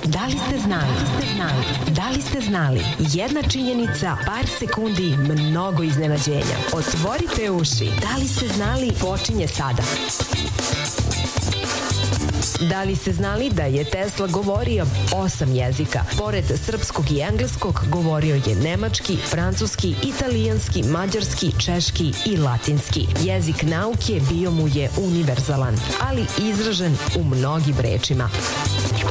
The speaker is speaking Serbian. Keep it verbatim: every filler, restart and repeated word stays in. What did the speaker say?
Da li ste znali? Da li ste znali? Jedna činjenica, par sekundi, mnogo iznenađenja. Otvorite uši. Da li ste znali? Počinje sada. Da li ste znali da je Tesla govorio osam jezika? Pored srpskog i engleskog, govorio je nemački, francuski, italijanski, mađarski, češki i latinski. Jezik nauke bio mu je univerzalan, ali izražen u mnogim rečima.